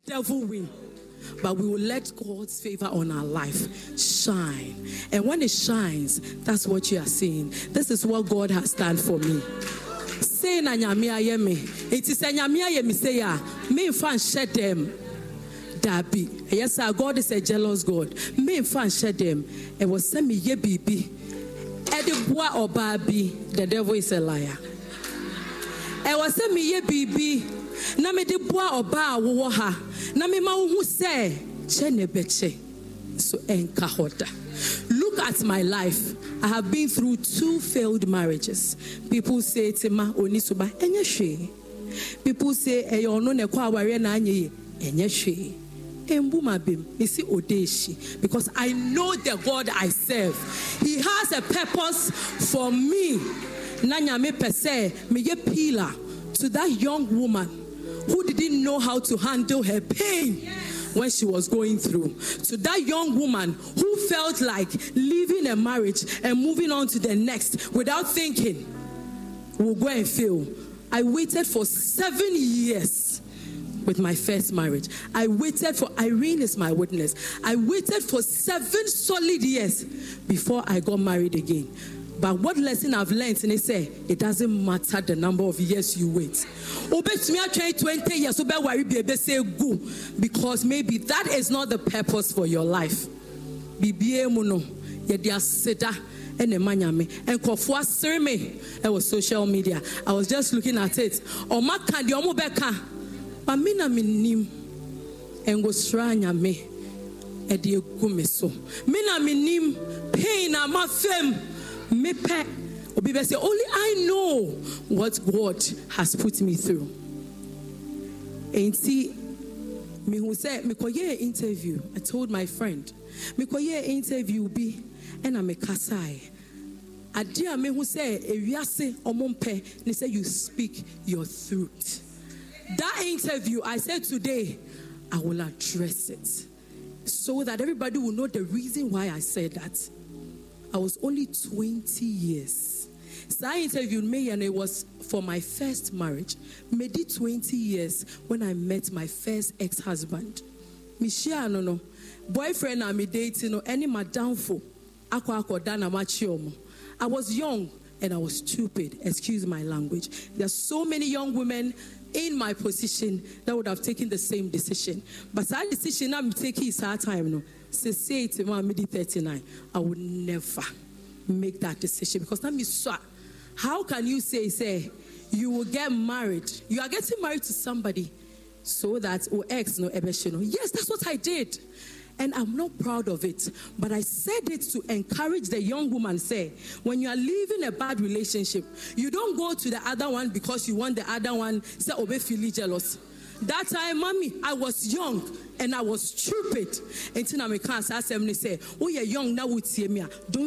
devil win. But we will let God's favor on our life shine. And when it shines, that's what you are seeing. This is what God has done for me. Say na nyame ayeme. It is nyame ayeme say ya. Me fan shed them. Dabi. Yes, our God is a jealous God. Me fan shed them. It was semi ye bibi. Edibwa or babi. The devil is a liar. It was semi ye bibi. Na me dibwa or ba wo ha. Na me ma hu say chene beche. So enkahoda. Look at my life. I have been through 2 failed marriages. People say Tima onisuba enye hwe. People say eyono ne kwa aware na anye enye hwe. Embu mabim isi odeshi, because I know the God I serve. He has a purpose for me. Nanya me pese me ye pillar to that young woman who didn't know how to handle her pain when she was going through. To that young woman who felt like leaving a marriage and moving on to the next without thinking, we'll go and fail. I waited for 7 years with my first marriage. I waited for, Irene is my witness, I waited for 7 solid years before I got married again. But what lesson I've learned, and they say, it doesn't matter the number of years you wait. Me 20 years, because maybe that is not the purpose for your life. And Kofua Sirme, it was social media. I was just looking at it. Pamina minim engosranya me edi gumeso. Mina minim pain ama fem me pe obi be say only I know what God has put me through. Enti me who say me koye interview. I told my friend me koye interview bi and I'm a kasai. Adia me who say ewiase omompe ni say you speak your truth. That interview, I said today, I will address it so that everybody will know the reason why I said that. I was only 20 years. So I interviewed me and it was for my first marriage. Maybe 20 years when I met my first ex-husband. Michelle, no. Boyfriend I'm dating, no, any downfall. I was young and I was stupid. Excuse my language. There's so many young women in my position that would have taken the same decision. But that decision I'm taking is our time. No, say to my mid 39, I would never make that decision, because that means how can you say you will get married? You are getting married to somebody so that ex no ebeshino. Yes, that's what I did. And I'm not proud of it. But I said it to encourage the young woman, say, when you are leaving a bad relationship, you don't go to the other one because you want the other one, say, obe feel jealous. That time, mommy, I was young and I was stupid. And then I say, oh, you're young now, don't